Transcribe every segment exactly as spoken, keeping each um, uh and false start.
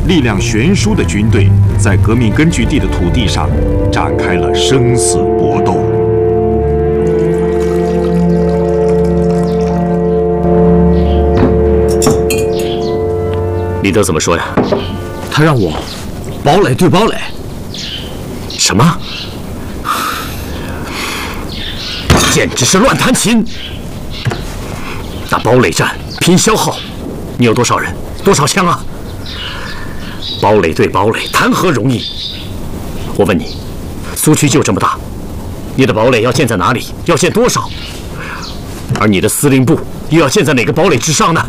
力量悬殊的军队在革命根据地的土地上展开了生死搏斗。 李德怎么说呀？ 他让我堡垒对堡垒。 什么？简直是乱弹琴！打堡垒战拼消耗，你有多少人？多少枪啊？堡垒对堡垒，谈何容易？我问你，苏区就这么大，你的堡垒要建在哪里？要建多少？而你的司令部又要建在哪个堡垒之上呢？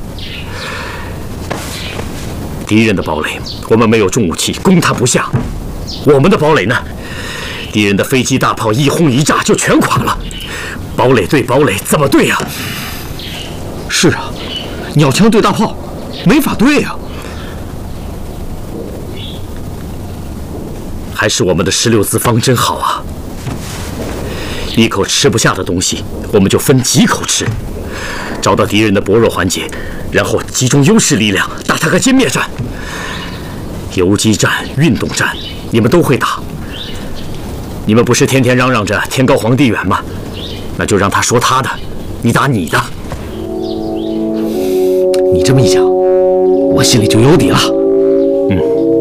敌人的堡垒，我们没有重武器，攻他不下；我们的堡垒呢？敌人的飞机大炮一轰一炸就全垮了。堡垒对堡垒怎么对呀？ 是啊，鸟枪对大炮，没法对呀。 还是我们的十六字方针好啊！一口吃不下的东西，我们就分几口吃，找到敌人的薄弱环节，然后集中优势力量打他个歼灭战。游击战、运动战，你们都会打。你们不是天天嚷嚷着天高皇帝远吗？那就让他说他的，你打你的。 你这么一讲，我心里就有底了。 嗯。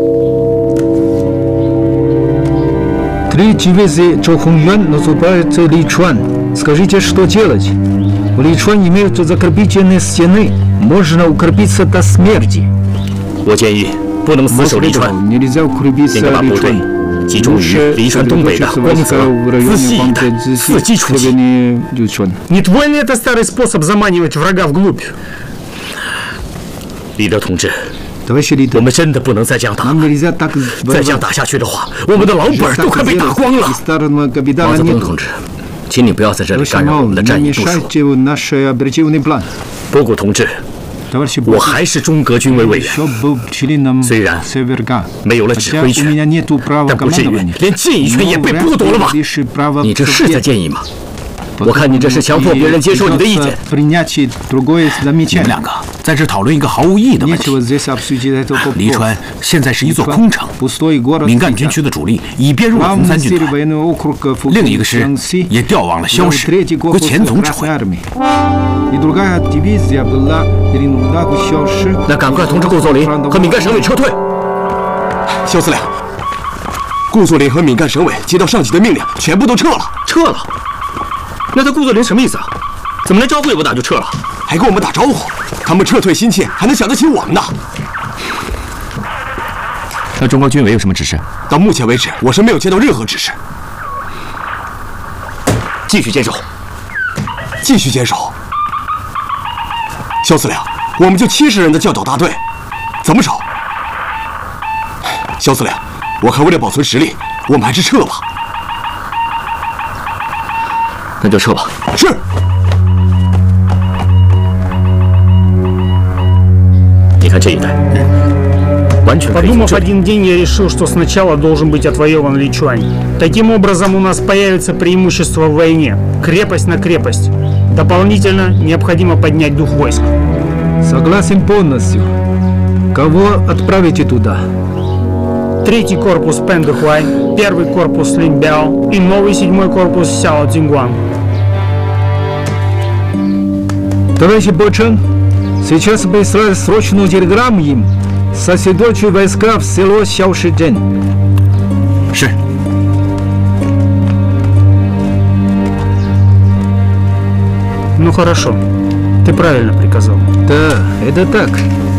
Три дивизии Чохуньюань наступают в Личуань. Скажите, что делать? В Личуань имеют закрепительные стены. Можно укрепиться до смерти. 我建议不能死守黎川，应该把部队集中于黎川东北的光泽、资溪一带，伺机出击。 Не твой ли это старый способ заманивать врага вглубь? 李德同志，我们真的不能再这样打了。再这样打下去的话，我们的老本都快被打光了。 毛泽东同志，请你不要在这里干扰我们的战役部署。 波谷同志，我还是中革军委委员，虽然没有了指挥权，但不至于连建议权也被剥夺了吧？ 你这是在建议吗？ 我看你这是强迫别人接受你的意见。 你们两个在这讨论一个毫无意义的问题。黎川现在是一座空城，闽赣军区的主力已编入了红三军团，另一个师也调往了萧市，归钱总指挥。 那赶快通知顾作霖和闽赣省委撤退。 萧司令，顾作霖和闽赣省委接到上级的命令，全部都撤了。 撤了？那他顾作霖什么意思啊？怎么连招呼也不打就撤了？ 还跟我们打招呼？他们撤退心切，还能想得起我们呢？ 那中国军委有什么指示？ 到目前为止，我是没有接到任何指示。 继续坚守， 继续坚守。萧司令，我们就七十人的教导大队，怎么守？萧司令，我看为了保存实力，我们还是撤吧。 那就撤吧。 是。 你看这一带，嗯，完全可以。 Подумав один день, я решил, что сначала должен быть отвоеван Личуань. Таким образом, у нас появится преимущество в войне. Крепость на крепость. Дополнительно необходимо поднять дух войск. Согласен полностью. Кого отправите туда? Третий корпус Пэндухуай, первый корпус Линьбяо и новый седьмой корпус Сяо Цзиньгуан. Товарищ Бочан, сейчас прислали срочную телеграмму им. Сосредоточить войска в село Сяошидзhen. 是。 Ну хорошо, ты правильно приказал. Да, это так.